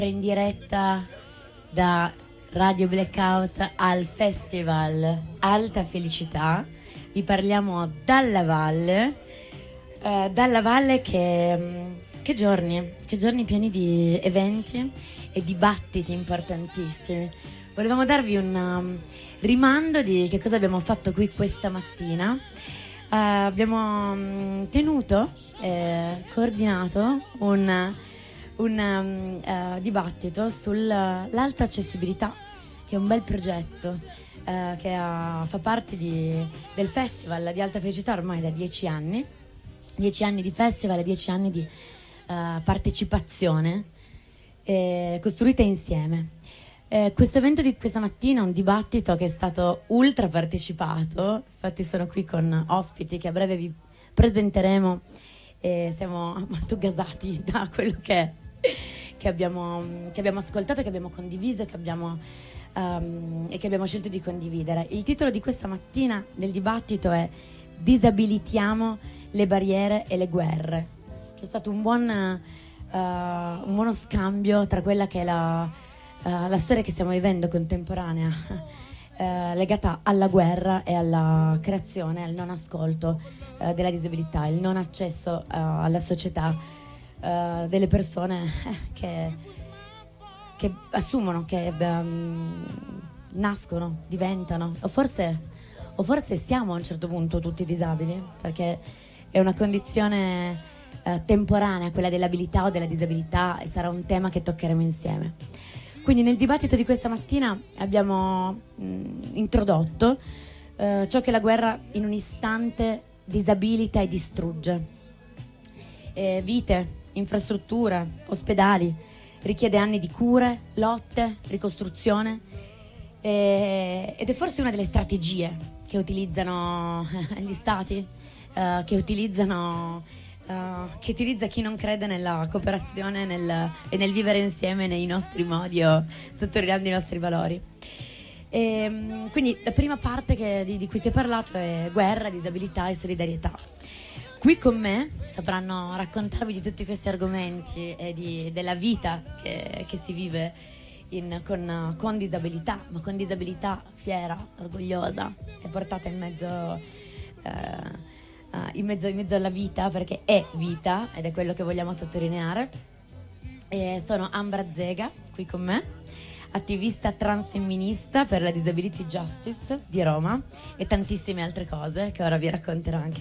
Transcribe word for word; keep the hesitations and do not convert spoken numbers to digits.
in diretta da Radio Blackout al Festival Alta Felicità. Vi parliamo dalla Valle, eh, dalla Valle che, che giorni, che giorni pieni di eventi e dibattiti importantissimi. Volevamo darvi un um, rimando di che cosa abbiamo fatto qui questa mattina. Uh, abbiamo um, tenuto, eh, coordinato un, un um, uh, dibattito sull'alta accessibilità, che è un bel progetto uh, che uh, fa parte di, del Festival di Alta Felicità ormai da dieci anni. Dieci anni di festival e dieci anni di uh, partecipazione eh, costruita insieme. Eh, questo evento di questa mattina è un dibattito che è stato ultra partecipato, infatti sono qui con ospiti che a breve vi presenteremo e siamo molto gasati da quello che, che, abbiamo, che abbiamo ascoltato, che abbiamo condiviso che abbiamo, um, e che abbiamo scelto di condividere. Il titolo di questa mattina del dibattito è Disabilitiamo le barriere e le guerre. C'è stato un buon, uh, un buono scambio tra quella che è la Uh, la storia che stiamo vivendo contemporanea uh, legata alla guerra e alla creazione, al non ascolto uh, della disabilità, il non accesso uh, alla società uh, delle persone che, che assumono, che um, nascono, diventano, o forse, o forse siamo a un certo punto tutti disabili, perché è una condizione uh, temporanea quella dell'abilità o della disabilità, e sarà un tema che toccheremo insieme. Quindi nel dibattito di questa mattina abbiamo mh, introdotto eh, ciò che la guerra in un istante disabilita e distrugge. Eh, vite, infrastrutture, ospedali, richiede anni di cure, lotte, ricostruzione eh, ed è forse una delle strategie che utilizzano gli stati, eh, che utilizzano Uh, che utilizza chi non crede nella cooperazione nel, e nel vivere insieme nei nostri modi o sottolineando i nostri valori. E, um, quindi la prima parte che, di, di cui si è parlato è guerra, disabilità e solidarietà. Qui con me sapranno raccontarvi di tutti questi argomenti e di, della vita che, che si vive in, con, con disabilità, ma con disabilità fiera, orgogliosa e portata in mezzo uh, Uh, in, mezzo, in mezzo alla vita, perché è vita ed è quello che vogliamo sottolineare. E sono Ambra Zega qui con me, attivista transfemminista per la Disability Justice di Roma e tantissime altre cose che ora vi racconterò anche